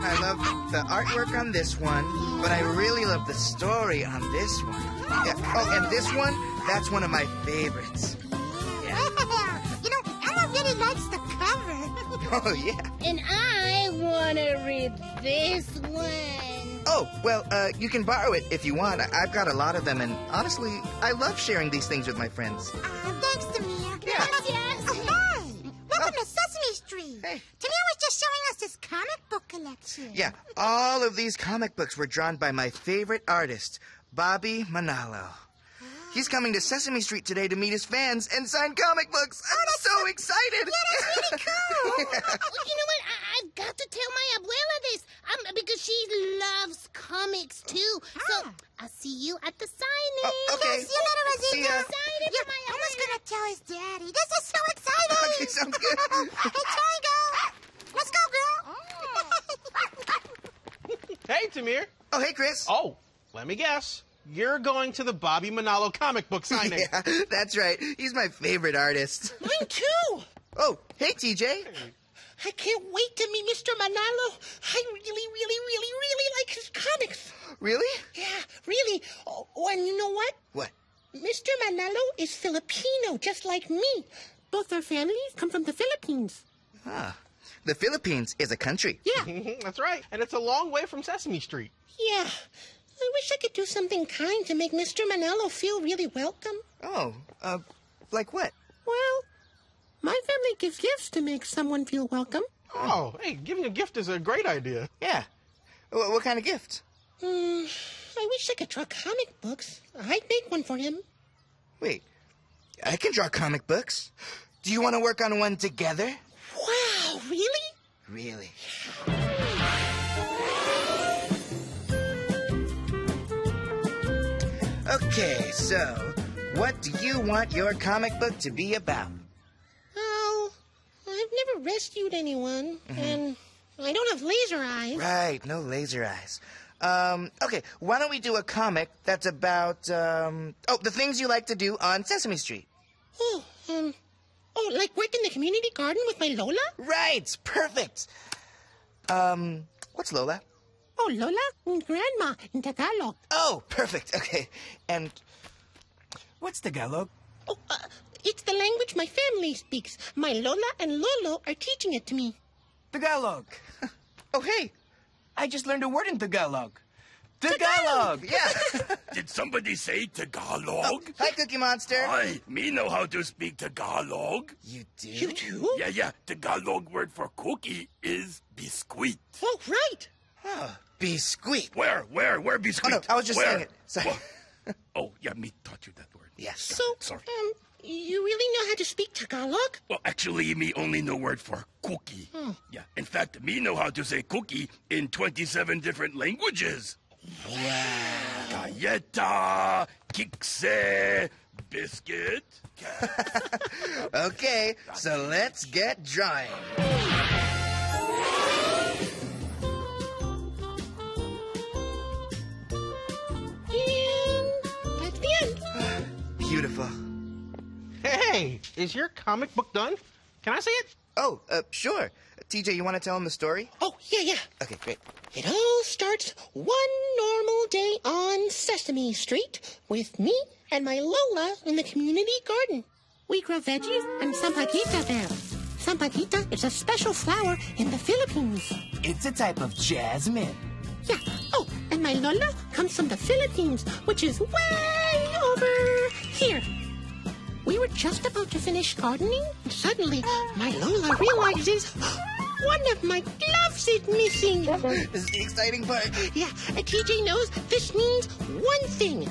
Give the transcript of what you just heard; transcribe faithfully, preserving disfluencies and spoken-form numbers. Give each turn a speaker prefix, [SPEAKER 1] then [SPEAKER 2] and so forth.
[SPEAKER 1] I love the artwork on this one, but I really love the story on this one. Yeah. Oh, and this one, that's one of my favorites.
[SPEAKER 2] Yeah. You know, Emma really likes the cover.
[SPEAKER 1] Oh, yeah.
[SPEAKER 3] And I want to read this one.
[SPEAKER 1] Oh, well, uh, you can borrow it if you want. I- I've got a lot of them, and honestly, I love sharing these things with my friends.
[SPEAKER 2] Uh, thanks, Tamir.
[SPEAKER 1] Yeah.
[SPEAKER 3] Yes, yes.
[SPEAKER 2] Oh, hi. Welcome to Sesame Street.
[SPEAKER 1] Hey.
[SPEAKER 2] Tamir was just showing us his comic book collection.
[SPEAKER 1] Yeah, all of these comic books were drawn by my favorite artist, Bobby Manalo. He's coming to Sesame Street today to meet his fans and sign comic books. I'm
[SPEAKER 2] that's
[SPEAKER 1] so
[SPEAKER 2] so-
[SPEAKER 1] excited.
[SPEAKER 2] Yeah, that's really cool.
[SPEAKER 1] Yeah.
[SPEAKER 3] Well, you know what? I- I've got to tell my abuela this um, because she loves comics too. So
[SPEAKER 2] Ah.
[SPEAKER 3] I'll see you at the signing.
[SPEAKER 1] Oh, okay.
[SPEAKER 2] See you later, Rosita.
[SPEAKER 1] See ya.
[SPEAKER 3] Excited
[SPEAKER 2] Yeah,
[SPEAKER 3] for my
[SPEAKER 2] Emma's
[SPEAKER 3] abuela.
[SPEAKER 2] gonna tell his daddy. This is so exciting.
[SPEAKER 1] Okay, sounds good.
[SPEAKER 2] Hey, Tiger. Let's go, girl.
[SPEAKER 4] Hey, Tamir.
[SPEAKER 1] Oh, hey, Chris.
[SPEAKER 4] Oh, let me guess. You're going to the Bobby Manalo comic book signing.
[SPEAKER 1] Yeah, that's right. He's my favorite artist.
[SPEAKER 5] Mine too.
[SPEAKER 1] Oh, hey, T J.
[SPEAKER 5] I can't wait to meet Mister Manalo. I really, really, really, really like his comics.
[SPEAKER 1] Really?
[SPEAKER 5] Yeah, really. Oh, oh, and you know what?
[SPEAKER 1] What?
[SPEAKER 5] Mister Manalo is Filipino, just like me. Both our families come from the Philippines.
[SPEAKER 1] Ah, the Philippines is a country.
[SPEAKER 5] Yeah,
[SPEAKER 4] That's right. And it's a long way from Sesame Street.
[SPEAKER 5] yeah. I wish I could do something kind to make Mister Manalo feel really welcome.
[SPEAKER 1] Oh, uh, like what?
[SPEAKER 5] Well, my family gives gifts to make someone feel welcome.
[SPEAKER 4] Oh, hey, giving a gift is a great idea.
[SPEAKER 1] Yeah. Wh- what kind of gift?
[SPEAKER 5] Hmm, I wish I could draw comic books. I'd make one for him.
[SPEAKER 1] Wait, I can draw comic books. Do you want to work on one together?
[SPEAKER 5] Wow, really?
[SPEAKER 1] Really? Okay, so what do you want your comic book to be about?
[SPEAKER 5] Oh, I've never rescued anyone, and I don't have laser eyes.
[SPEAKER 1] Right, no laser eyes. Um, okay, why don't we do a comic that's about, um, oh, the things you like to do on Sesame Street.
[SPEAKER 5] Oh, um, oh, like work in the community garden with my Lola?
[SPEAKER 1] Right, perfect. Um, what's Lola?
[SPEAKER 5] Oh, Lola? Grandma in Tagalog.
[SPEAKER 1] Oh, perfect, okay. And what's Tagalog?
[SPEAKER 5] Oh, uh, it's the language my family speaks. My Lola and Lolo are teaching it to me.
[SPEAKER 6] Tagalog.
[SPEAKER 1] Oh, hey,
[SPEAKER 6] I just learned a word in Tagalog.
[SPEAKER 1] Tagalog, yeah.
[SPEAKER 7] Did somebody say Tagalog?
[SPEAKER 1] Hi, Cookie Monster.
[SPEAKER 7] I, me know how to speak Tagalog.
[SPEAKER 1] You do?
[SPEAKER 5] You do?
[SPEAKER 7] Yeah, yeah. Tagalog word for cookie is biscuit.
[SPEAKER 5] Oh, right.
[SPEAKER 1] Oh, biscuit.
[SPEAKER 7] Where, where, where biscuit?
[SPEAKER 1] Oh, no, I was just
[SPEAKER 7] Where?
[SPEAKER 1] saying it. Sorry.
[SPEAKER 7] What? Oh, yeah, me taught you that word.
[SPEAKER 1] Yes.
[SPEAKER 5] So,
[SPEAKER 7] Sorry.
[SPEAKER 5] um, you really know how to speak Tagalog?
[SPEAKER 7] Well, actually, me only know word for cookie. Yeah. In fact, me know how to say cookie in twenty-seven different languages.
[SPEAKER 1] Wow.
[SPEAKER 7] Galleta, kikse, biscuit.
[SPEAKER 1] Okay, so let's get drawing.
[SPEAKER 5] And that's the end.
[SPEAKER 1] Beautiful.
[SPEAKER 4] Hey, is your comic book done? Can I see it?
[SPEAKER 1] Oh, uh, sure. T J, you want to tell him the story?
[SPEAKER 5] Oh, yeah, yeah.
[SPEAKER 1] Okay, great.
[SPEAKER 5] It all starts one normal day on Sesame Street with me and my Lola in the community garden. We grow veggies and sampaguita there. Sampaguita is a special flower in the Philippines.
[SPEAKER 6] It's a type of jasmine.
[SPEAKER 5] Yeah. Oh, and my Lola comes from the Philippines, which is way over here. We were just about to finish gardening. Suddenly, my Lola realizes one of my gloves is missing.
[SPEAKER 1] This is the exciting part.
[SPEAKER 5] Yeah, and T J knows this means one thing.